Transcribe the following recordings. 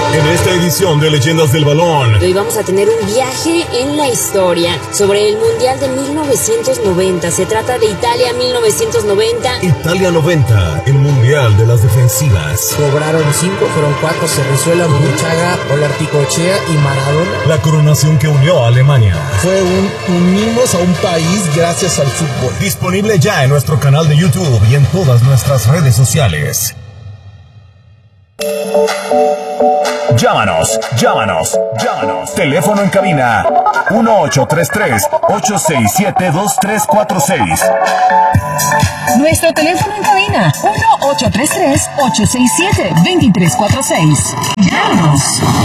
En esta edición de Leyendas del Balón, hoy vamos a tener un viaje en la historia sobre el Mundial de 1990. Se trata de Italia 1990. Italia 90, el Mundial de las defensivas. Cobraron 5, fueron 4, Cerrizuela, Muchaga, Olarticochea y Maradona. La coronación que unió a Alemania. Fue unimos a un país gracias al fútbol. Disponible ya en nuestro canal de YouTube y en todas nuestras redes sociales. Llámanos. Teléfono en cabina 1833-867-2346. Nuestro teléfono en cabina 1833-867-2346. Llámanos.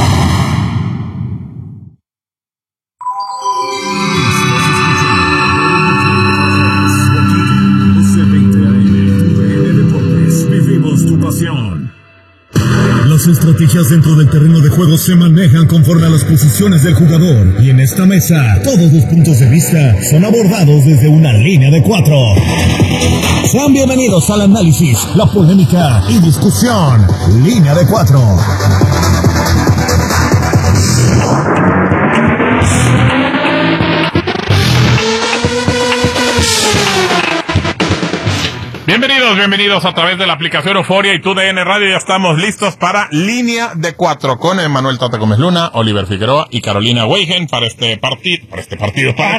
Vivimos tu pasión. Las estrategias dentro del terreno de juego se manejan conforme a las posiciones del jugador. Y en esta mesa, todos los puntos de vista son abordados desde una línea de 4. Sean bienvenidos al análisis, la polémica y discusión. Línea de 4. Bienvenidos a través de la aplicación Euforia y TUDN Radio. Ya estamos listos para Línea de 4 con Manuel Tata Gómez Luna, Oliver Figueroa y Carolina Weigen para este partido. Este programa.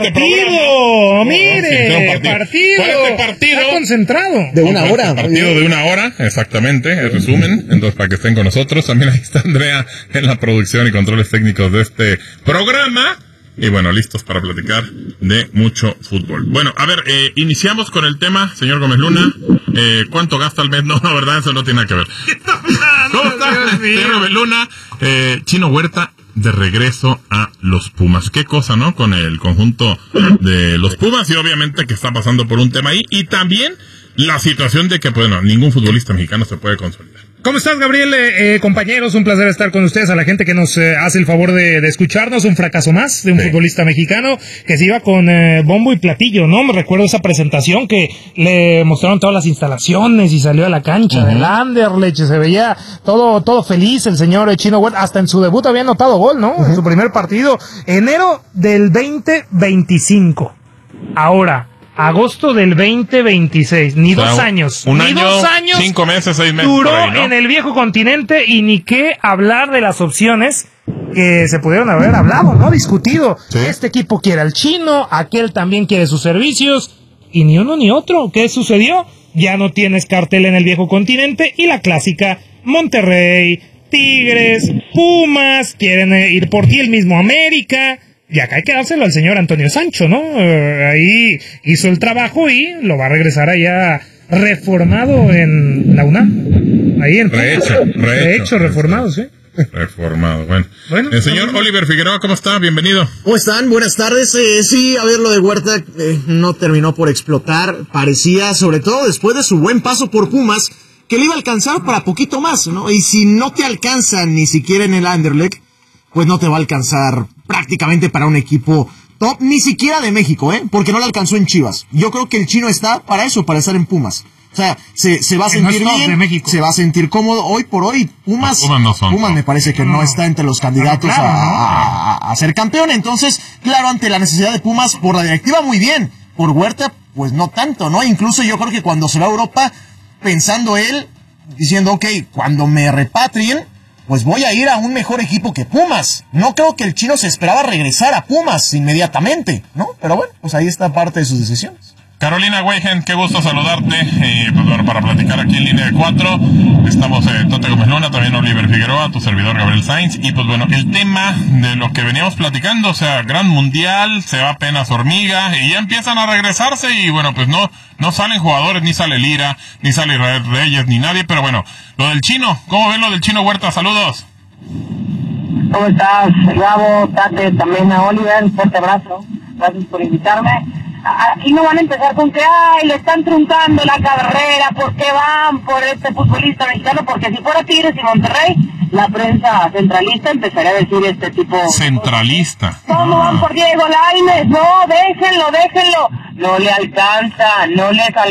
Mire, partido. Está concentrado. De una hora. Partido de una hora, exactamente, el resumen. Entonces, para que estén con nosotros. También ahí está Andrea en la producción y controles técnicos de este programa. Y bueno, listos para platicar de mucho fútbol. Bueno, a ver, iniciamos con el tema, señor Gómez Luna. ¿Cuánto gasta al mes? No, verdad, eso no tiene nada que ver. ¿Cómo está, señor Gómez Luna? Chino Huerta de regreso a los Pumas. Qué cosa, ¿no? Con el conjunto de los Pumas y obviamente que está pasando por un tema ahí. Y también la situación de que, pues, no, ningún futbolista mexicano se puede consolidar. ¿Cómo estás, Gabriel? Compañeros, un placer estar con ustedes, a la gente que nos hace el favor de escucharnos. Un fracaso más de un futbolista mexicano que se iba con bombo y platillo, ¿no? Me recuerdo esa presentación que le mostraron todas las instalaciones y salió a la cancha del Anderlecht, se veía todo feliz el señor Chino Huerta. Hasta en su debut había anotado gol, ¿no? En su primer partido, enero del 2025. Ahora, agosto del 2026, ni 2 años. Un año, 5 meses, 6 meses. Duró ahí, ¿no? En el viejo continente y ni qué hablar de las opciones que se pudieron haber hablado, ¿no? Discutido. Sí. Este equipo quiere al chino, aquel también quiere sus servicios, y ni uno ni otro. ¿Qué sucedió? Ya no tienes cartel en el viejo continente y la clásica Monterrey, Tigres, Pumas, quieren ir por ti, el mismo América. Y acá hay que dárselo al señor Antonio Sancho, ¿no? Ahí hizo el trabajo y lo va a regresar allá reformado en la UNAM. Ahí en Rehecho, reformado, sí. Reformado, bueno. El señor Oliver Figueroa, ¿cómo está? Bienvenido. ¿Cómo están? Buenas tardes. Sí, a ver, lo de Huerta no terminó por explotar. Parecía, sobre todo después de su buen paso por Pumas, que le iba a alcanzar para poquito más, ¿no? Y si no te alcanza ni siquiera en el Anderlecht, pues no te va a alcanzar prácticamente para un equipo top, ni siquiera de México, porque no le alcanzó en Chivas. Yo creo que el chino está para eso, para estar en Pumas. O sea, se va a sentir bien, se va a sentir cómodo. Hoy por hoy, Pumas me parece que no está entre los candidatos a ser campeón. Entonces, claro, ante la necesidad de Pumas, por la directiva muy bien, por Huerta, pues no tanto, ¿no? Incluso yo creo que cuando se va a Europa, pensando él, diciendo, ok, cuando me repatrien, pues voy a ir a un mejor equipo que Pumas. No creo que el chino se esperaba regresar a Pumas inmediatamente, ¿no? Pero bueno, pues ahí está parte de sus decisiones. Carolina Weigen, qué gusto saludarte. Pues bueno, para platicar aquí en Línea de 4, estamos Tata Gómez Luna, también Oliver Figueroa, tu servidor Gabriel Sainz. Y pues bueno, el tema de lo que veníamos platicando, o sea, gran mundial, se va apenas hormiga, y ya empiezan a regresarse, y bueno, pues no salen jugadores, ni sale Lira, ni sale Israel Reyes, ni nadie, pero bueno, lo del chino, ¿cómo ven lo del Chino Huerta? Saludos. ¿Cómo estás, Gabo, Tate, también a Oliver? Un fuerte abrazo, gracias por invitarme. Aquí no van a empezar con que, le están truncando la carrera, ¿por qué van por este futbolista mexicano? Porque si fuera Tigres y Monterrey, la prensa centralista empezaría a decir este tipo... ¿Centralista? ¿Cómo van por Diego Lainez? No, déjenlo. No les alcanza, no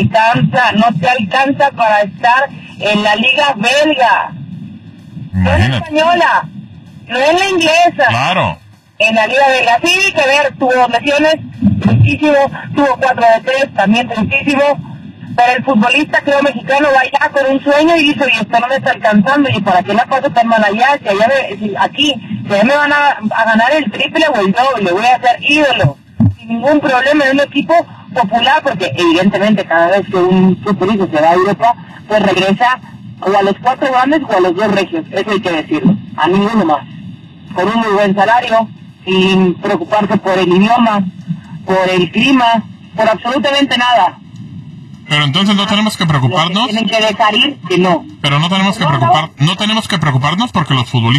te alcanza para estar en la liga belga. Imagínate. Española. no en la inglesa. Claro. En la Liga de la sí, que ver, tuvo lesiones, tristísimo, tuvo 4 de 3, también tristísimo, pero el futbolista, creo, mexicano va allá con un sueño y dice, oye, esto no me está alcanzando, y ¿para qué la paso tan mal allá? Que allá aquí, que ya me van a ganar el triple o el doble, voy a ser ídolo, sin ningún problema, en un equipo popular, porque evidentemente cada vez que un futbolista se va a Europa, pues regresa o a los 4 grandes o a los 2 regios, eso hay que decirlo, a ninguno más, con un muy buen salario, sin preocuparse por el idioma, por el clima, por absolutamente nada. Pero entonces no tenemos que preocuparnos. Tienen que dejar ir, que no. Pero no tenemos que preocuparnos porque los futbolistas